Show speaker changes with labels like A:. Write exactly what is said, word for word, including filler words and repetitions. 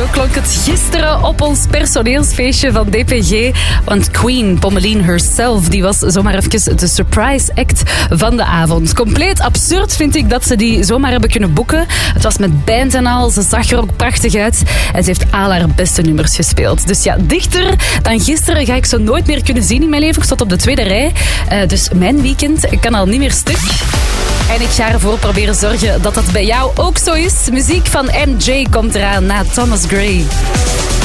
A: klonk het gisteren op ons personeelsfeestje van D P G. Want Queen, Pommelien herself, die was zomaar even de surprise act van de avond. Compleet absurd vind ik dat ze die zomaar hebben kunnen boeken. Het was met band en al, ze zag er ook prachtig uit. En ze heeft al haar beste nummers gespeeld. Dus ja, dichter dan gisteren ga ik ze nooit meer kunnen zien in mijn leven. Ik stond op de tweede rij. Uh, dus mijn weekend kan al niet meer stuk. En ik ga ervoor proberen zorgen dat dat bij jou ook zo is. Muziek van M J komt eraan na Thomas Gray.